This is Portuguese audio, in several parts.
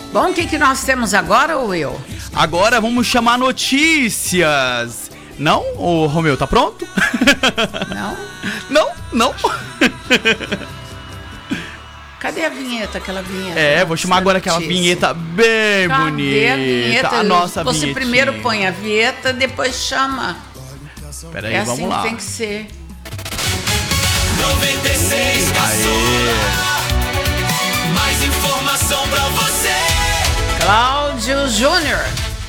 Bom, o que nós temos agora, Will? Agora vamos chamar notícias. Não? Ô, Romeu, tá pronto? Não? Não? Cadê a vinheta, aquela vinheta? Vou chamar agora aquela vinheta bem bonita. Cadê a vinheta? A nossa Você vinhetinha. primeiro põe a vinheta, depois chama. Peraí, é assim vamos lá. Que tem que ser. 96 Caçula. Mais informação pra você. Cláudio Júnior.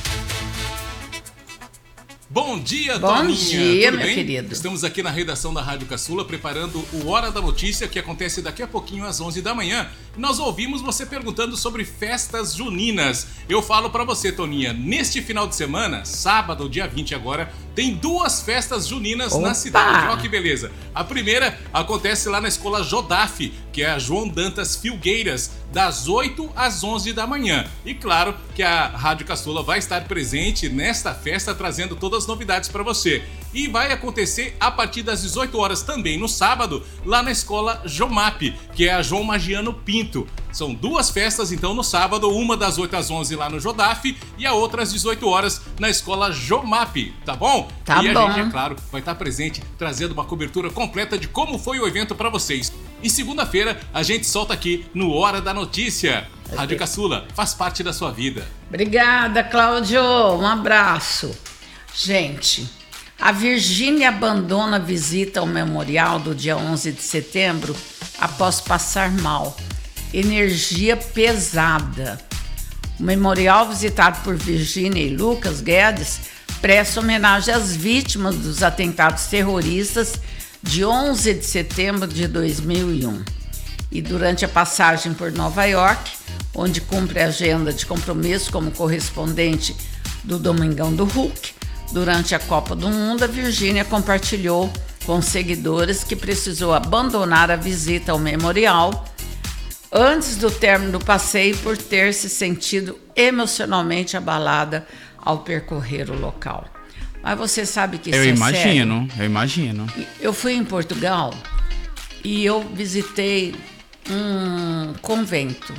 Bom dia, Bom Toninha. dia, Tudo meu bem? querido. Estamos aqui na redação da Rádio Caçula preparando o Hora da Notícia, que acontece daqui a pouquinho às 11 da manhã. Nós ouvimos você perguntando sobre festas juninas. Eu falo pra você, Toninha, neste final de semana, sábado, dia 20 agora, tem 2 festas juninas na cidade. Olha que beleza. A primeira acontece lá na escola Jodaf, que é a João Dantas Filgueiras, das 8 às 11 da manhã. E claro que a Rádio Caçula vai estar presente nesta festa, trazendo todas as novidades para você. E vai acontecer a partir das 18 horas também no sábado, lá na escola Jomap, que é a João Magiano Pinto. São 2 festas então no sábado, uma das 8 às 11 lá no Jodaf e a outra às 18 horas na escola Jomap, tá bom? Tá e bom. A gente, é claro, vai estar presente trazendo uma cobertura completa de como foi o evento para vocês. E segunda-feira a gente solta aqui no Hora da Notícia. Rádio Caçula, faz parte da sua vida. Obrigada, Cláudio. Um abraço. Gente, a Virgínia abandona a visita ao memorial do dia 11 de setembro após passar mal. Energia pesada. O memorial visitado por Virgínia e Lucas Guedes presta homenagem às vítimas dos atentados terroristas de 11 de setembro de 2001. E durante a passagem por Nova York, onde cumpre a agenda de compromisso como correspondente do Domingão do Hulk, durante a Copa do Mundo, a Virgínia compartilhou com seguidores que precisou abandonar a visita ao memorial antes do término do passeio por ter se sentido emocionalmente abalada ao percorrer o local. Mas você sabe que isso Eu é imagino. sério. Eu fui em Portugal e eu visitei um convento.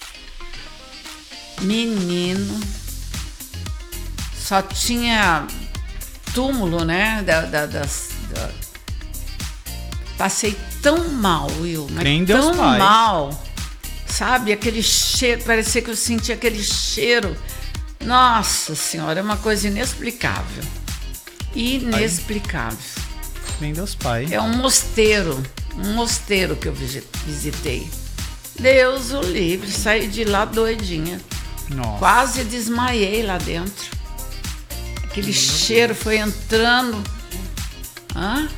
Menino, só tinha túmulo, né? Passei tão mal, Will, mas Crê em Deus tão Pai. mal. Sabe, aquele cheiro, parecia que eu sentia aquele cheiro. Nossa Senhora, é uma coisa inexplicável. Inexplicável. Nem Deus Pai. É um mosteiro que eu visitei. Deus o livre, saí de lá doidinha. Nossa. Quase desmaiei lá dentro. Aquele cheiro foi entrando. Hã?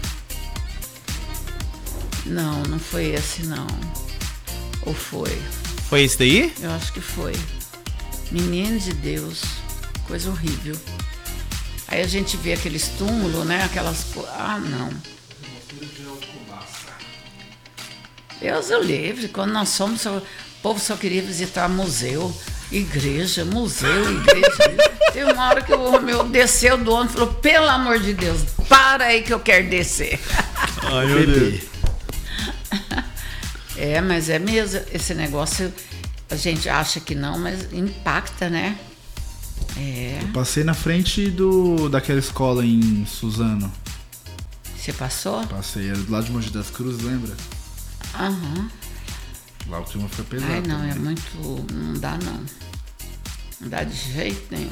Não foi esse não. Ou foi? Foi esse daí? Eu acho que foi. Menino de Deus, coisa horrível. Aí a gente vê aqueles túmulos, né? Aquelas coisas. Ah, não. Deus o livre. Quando nós somos, o povo só queria visitar museu, igreja. Teve uma hora que o Romeu desceu do ônibus e falou: pelo amor de Deus, para aí que eu quero descer. Ai, meu Deus. Mas é mesmo, esse negócio, a gente acha que não, mas impacta, né? Eu passei na frente daquela escola em Suzano. Você passou? Passei, era do lado de Mogi das Cruzes, lembra? Aham. Lá o clima foi pesado. Ai, não, também. é muito. Não dá, não. Não dá de jeito nenhum.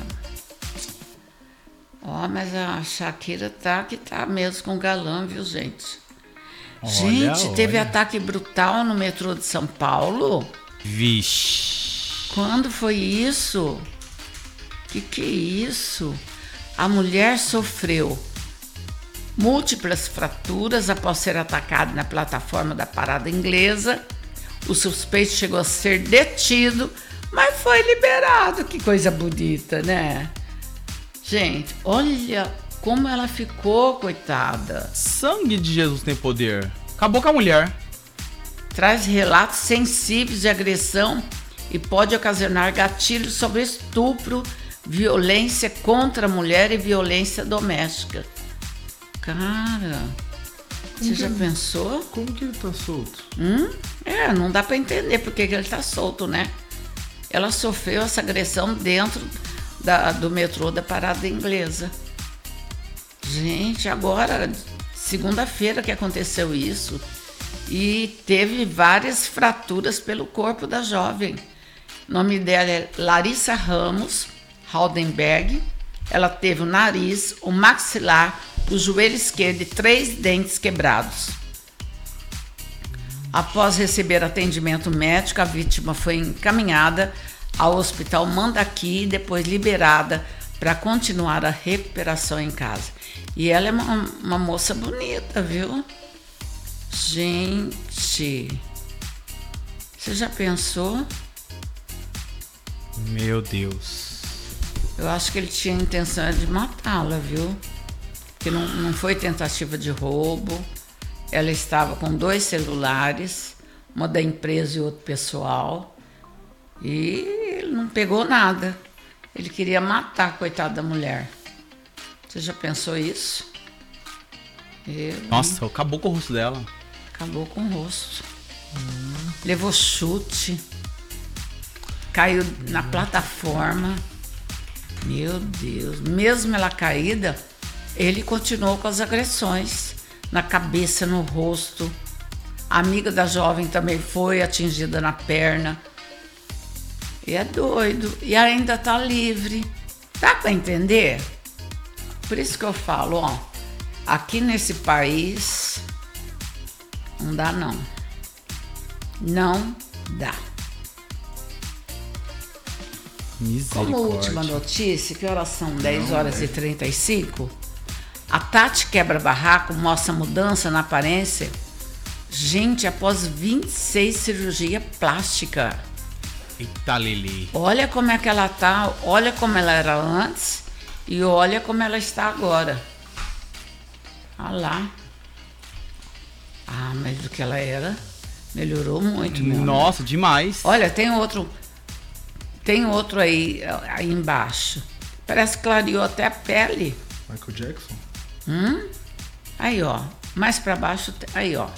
Ó, mas a Shakira tá mesmo com galã, viu, gente? Gente, teve ataque brutal no metrô de São Paulo? Vixe. Quando foi isso? Que é isso? A mulher sofreu múltiplas fraturas após ser atacada na plataforma da parada inglesa. O suspeito chegou a ser detido, mas foi liberado. Que coisa bonita, né? Gente, olha como ela ficou, coitada. Sangue de Jesus tem poder. Acabou com a mulher. Traz relatos sensíveis de agressão e pode ocasionar gatilhos sobre estupro, violência contra a mulher e violência doméstica. Cara, você já pensou? Como que ele tá solto? Não dá pra entender porque que ele tá solto, né? ela sofreu essa agressão dentro do metrô da Parada Inglesa. Gente, agora, segunda-feira que aconteceu isso, e teve várias fraturas pelo corpo da jovem. O nome dela é Larissa Ramos Haldenberg. Ela teve o nariz, o maxilar, o joelho esquerdo e 3 dentes quebrados. Após receber atendimento médico, a vítima foi encaminhada ao Hospital Mandaki e depois liberada para continuar a recuperação em casa. E ela é uma moça bonita, viu? Gente, você já pensou? Meu Deus. Eu acho que ele tinha a intenção de matá-la, viu? Que não foi tentativa de roubo. Ela estava com 2 celulares, uma da empresa e outro pessoal. E ele não pegou nada. Ele queria matar a coitada da mulher. Você já pensou isso? Nossa, acabou com o rosto dela. Acabou com o rosto. Levou chute. Caiu na plataforma. Meu Deus. Mesmo ela caída, ele continuou com as agressões na cabeça, no rosto. A amiga da jovem também foi atingida na perna. E é doido. E ainda tá livre. Dá pra entender? Por isso que eu falo, ó. Aqui nesse país, não dá não. Não dá. Como última notícia, que horas são? 10h35. A Tati Quebra-Barraco mostra mudança na aparência. Gente, após 26 cirurgia plástica. Eita, Lili. Olha como é que ela tá, olha como ela era antes e olha como ela está agora. Olha lá. Ah, mas do que ela era, melhorou muito, meu amor. Nossa, demais. Olha, tem outro aí embaixo. Parece que clareou até a pele. Michael Jackson? Aí, ó. Mais pra baixo, aí, ó.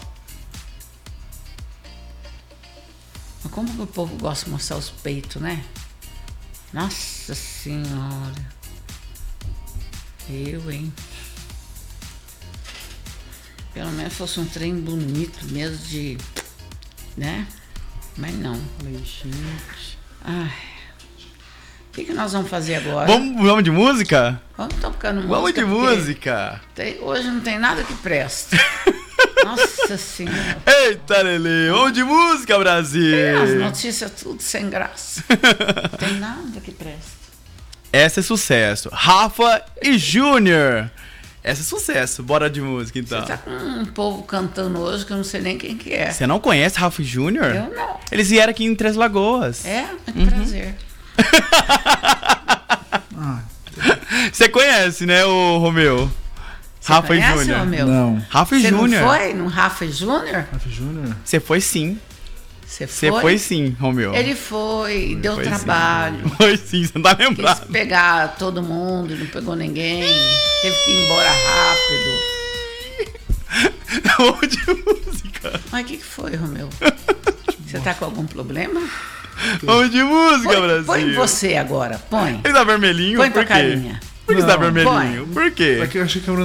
Mas como que o povo gosta de mostrar os peitos, né? Nossa Senhora. Hein? Pelo menos fosse um trem bonito mesmo de... né? Mas não. Gente. Ai. O que nós vamos fazer agora? Vamos de música? Vamos tocando música. Vamos de música. Hoje não tem nada que presta. Nossa Senhora. Eita, Lelê. Vamos de música, Brasil. As notícias tudo sem graça. Não tem nada que presta. Essa é sucesso. Rafa e Júnior. Essa é sucesso. Bora de música, então. Você tá com um povo cantando hoje que eu não sei nem quem que é. Você não conhece Rafa e Júnior? Eu não. Eles vieram aqui em Três Lagoas. É? Muito prazer. Você conhece, né, o Romeu? Você Rafa conhece, e Júnior. Romeu? Não. Rafa e Você Júnior. não foi no Rafa e Júnior? Rafa Júnior? Você foi sim. Você Você foi sim, Romeu. Ele foi, deu Foi trabalho. Sim. Foi sim, você não tá Quis lembrado. pegar todo mundo, não pegou ninguém. Teve que ir embora rápido. Vamos de música. Mas o que foi, Romeu? Você tá com algum problema? Vamos de música, Brasil. Põe você agora, põe. Ele tá vermelhinho? Põe Por tua quê? carinha. Por que você tá Não, vermelhinho? Por quê? É que eu achei que era